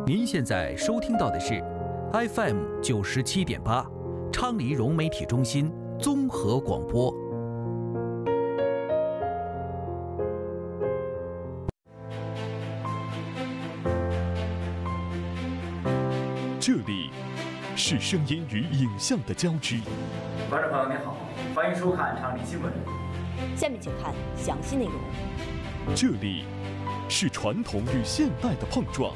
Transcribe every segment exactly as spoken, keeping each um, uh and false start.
您现在收听到的是 F M 九十七点八，昌黎融媒体中心综合广播。 这里是声音与影像的交织。 观众朋友您好，欢迎收看昌黎新闻。 下面请看详细内容。 这里是传统与现代的碰撞。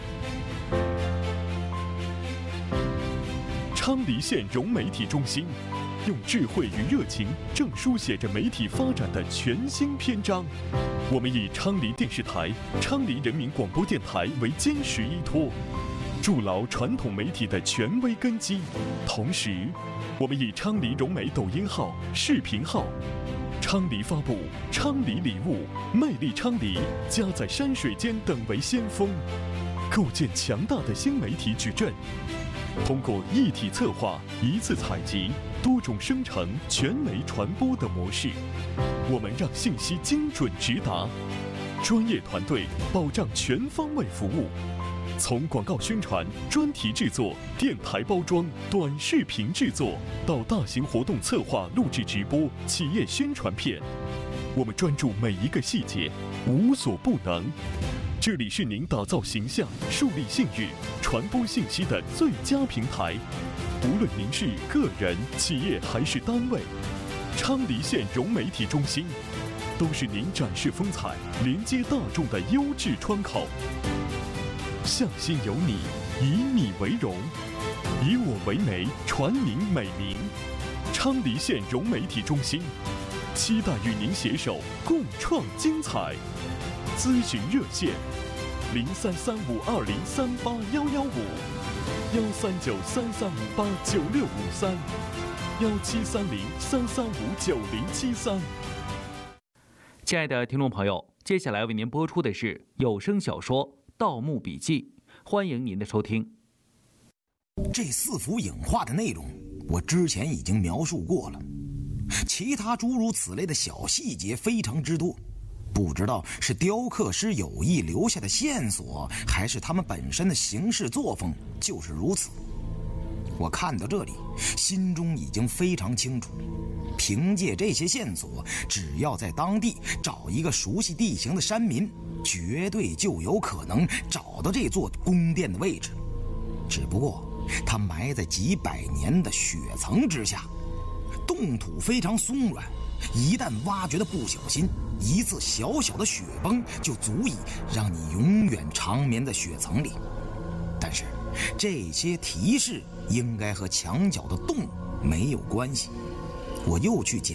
昌黎县融媒体中心用智慧与热情，正书写着媒体发展的全新篇章。我们以昌黎电视台、昌黎人民广播电台为坚实依托，筑牢传统媒体的权威根基。同时，我们以昌黎融媒抖音号、视频号、昌黎发布、昌黎礼物、魅力昌黎、家在山水间等为先锋，构建强大的新媒体矩阵。通过一体策划、一次采集、多种生成、全媒传播的模式，我们让信息精准直达，专业团队保障全方位服务。从广告宣传、专题制作、电台包装、短视频制作，到大型活动策划、录制直播、企业宣传片，我们专注每一个细节，无所不能。这里是您打造形象、树立信誉、传播信息的最佳平台。无论您是个人、企业还是单位，昌黎县融媒体中心都是您展示风采、连接大众的优质窗口。向心有你，以你为荣，以我为媒，传您美名。昌黎县融媒体中心期待与您携手共创精彩。咨询热线：零三三五二零三八幺幺五，幺三九三三五八九六五三，幺七三零三三五九零七三。 亲爱的听众朋友，接下来为您播出的是有声小说《盗墓笔记》，欢迎您的收听。 这四幅影画的内容，我之前已经描述过了，其他诸如此类的小细节非常之多。不知道是雕刻师有意留下的线索，还是他们本身的行事作风就是如此。我看到这里，心中已经非常清楚，凭借这些线索，只要在当地找一个熟悉地形的山民，绝对就有可能找到这座宫殿的位置。只不过它埋在几百年的雪层之下，冻土非常松软，一旦挖掘的不小心，一次小小的雪崩就足以让你永远长眠在雪层里。但是这些提示应该和墙角的洞没有关系。我又去检